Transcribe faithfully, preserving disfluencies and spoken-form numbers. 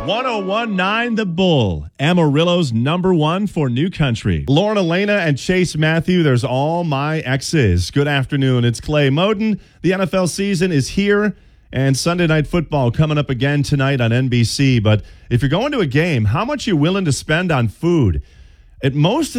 one oh one point nine The Bull, Amarillo's number one for New Country. Lauren Elena and Chase Matthew, there's all my exes. Good afternoon. It's Clay Moden. The N F L season is here, and Sunday Night Football coming up again tonight on N B C. But if you're going to a game, how much are you willing to spend on food? At most